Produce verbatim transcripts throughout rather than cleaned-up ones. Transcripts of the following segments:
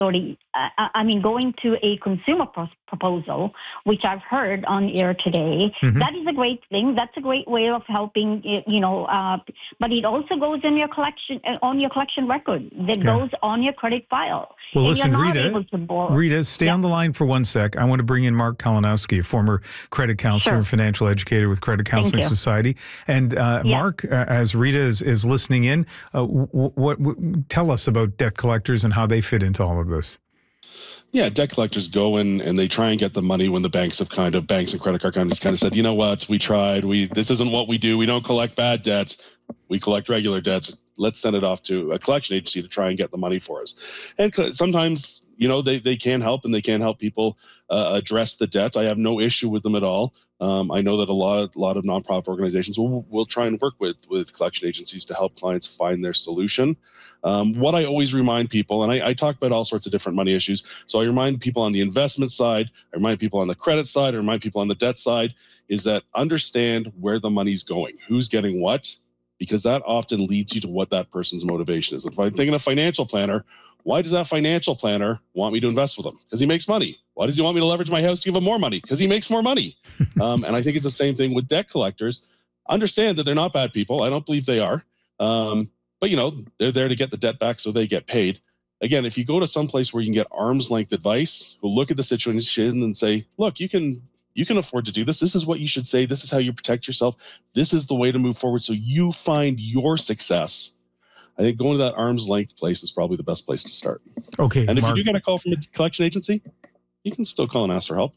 Sorry, uh, I mean, going to a consumer pro- proposal, which I've heard on air today, mm-hmm. that is a great thing. That's a great way of helping, you know, uh, but it also goes in your collection, on your collection record, that yeah. goes on your credit file. Well, and listen, Rita, Rita, stay yeah. on the line for one sec. I want to bring in Mark Kalinowski, a former credit counselor sure. and financial educator with Credit Counseling Society. And uh, yeah. Mark, uh, as Rita is, is listening in, uh, what, what, what tell us about debt collectors and how they fit into all of this. Yeah, debt collectors go in and they try and get the money when the banks have kind of, banks and credit card companies kind of said, you know what, we tried, we this isn't what we do, we don't collect bad debts, we collect regular debts, let's send it off to a collection agency to try and get the money for us. And sometimes, you know, they, they can help and they can help people uh, address the debt. I have no issue with them at all. Um, I know that a lot, a lot of nonprofit organizations will, will try and work with, with collection agencies to help clients find their solution. Um, what I always remind people, and I, I talk about all sorts of different money issues, so I remind people on the investment side, I remind people on the credit side, I remind people on the debt side, is that understand where the money's going, who's getting what, because that often leads you to what that person's motivation is. If I'm thinking a financial planner, why does that financial planner want me to invest with him? Because he makes money. Why does he want me to leverage my house to give him more money? Because he makes more money. um, and I think it's the same thing with debt collectors. Understand that they're not bad people. I don't believe they are. Um, but, you know, they're there to get the debt back so they get paid. Again, if you go to some place where you can get arm's length advice, who look at the situation and say, look, you can you can afford to do this. This is what you should say. This is how you protect yourself. This is the way to move forward so you find your success. I think going to that arm's length place is probably the best place to start. Okay. And if Mark, you do get a call from a collection agency, you can still call and ask for help.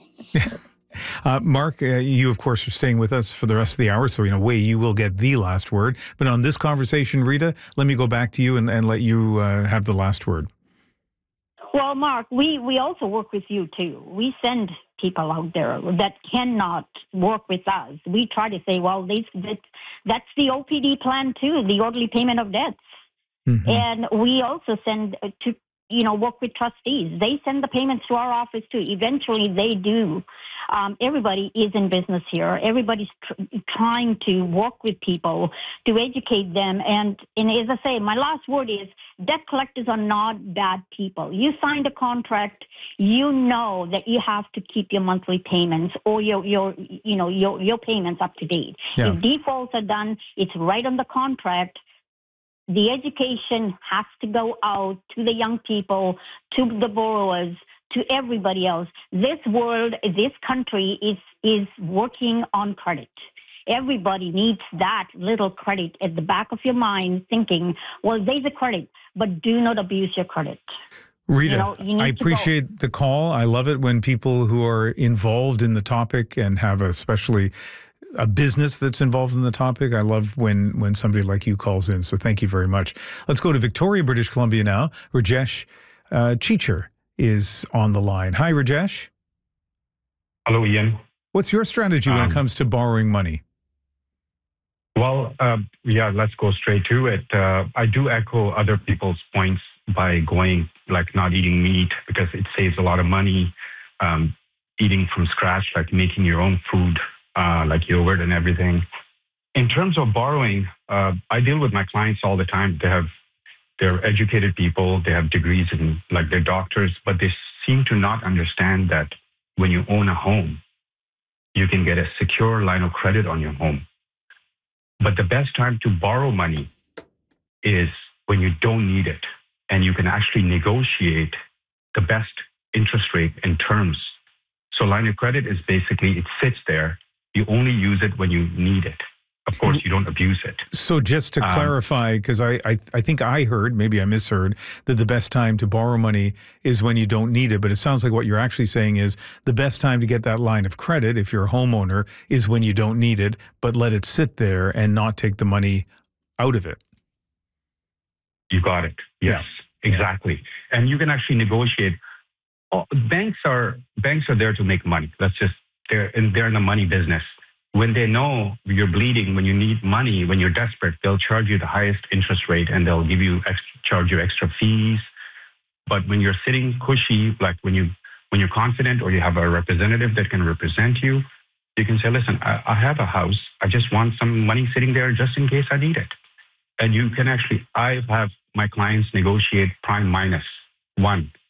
uh, Mark, uh, you, of course, are staying with us for the rest of the hour, so in a way you will get the last word. But on this conversation, Rita, let me go back to you and, and let you uh, have the last word. Well, Mark, we, we also work with you, too. We send people out there that cannot work with us. We try to say, well, they, that, that's the O P D plan, too, the orderly payment of debts. Mm-hmm. And we also send to, you know, work with trustees. They send the payments to our office, too. Eventually, they do. Um, everybody is in business here. Everybody's tr- trying to work with people to educate them. And, and as I say, my last word is debt collectors are not bad people. You signed a contract. You know that you have to keep your monthly payments or your, your you know, your, your payments up to date. Yeah. If defaults are done, it's right on the contract. The education has to go out to the young people, to the borrowers, to everybody else. This world, this country is is working on credit. Everybody needs that little credit at the back of your mind, thinking, well, there's a credit, but do not abuse your credit. Rita, you know, you I appreciate the call. I love it when people who are involved in the topic and have especially a business that's involved in the topic. I love when, when somebody like you calls in. So thank you very much. Let's go to Victoria, British Columbia now. Rajesh uh, Cheecher is on the line. Hi, Rajesh. Hello, Ian. What's your strategy um, when it comes to borrowing money? Well, uh, yeah, let's go straight to it. Uh, I do echo other people's points by going, like not eating meat because it saves a lot of money. Um, eating from scratch, like making your own food, Uh, like yogurt and everything. In terms of borrowing, uh, I deal with my clients all the time. They have, they're educated people. They have degrees in, like they're doctors, but they seem to not understand that when you own a home, you can get a secure line of credit on your home. But the best time to borrow money is when you don't need it, and you can actually negotiate the best interest rate and terms. So line of credit is basically, it sits there. You only use it when you need it. Of course, you don't abuse it. So just to um, clarify, because I, I, I think I heard, maybe I misheard, that the best time to borrow money is when you don't need it. But it sounds like what you're actually saying is the best time to get that line of credit, if you're a homeowner, is when you don't need it, but let it sit there and not take the money out of it. You got it. Yes, yeah. Exactly. Yeah. And you can actually negotiate. Oh, banks are banks are there to make money. That's just They're in, they're in the money business. When they know you're bleeding, when you need money, when you're desperate, they'll charge you the highest interest rate and they'll give you extra, charge you extra fees. But when you're sitting cushy, like when you when you're confident or you have a representative that can represent you, you can say, listen, I, I have a house. I just want some money sitting there just in case I need it. And you can actually, I have my clients negotiate prime minus one.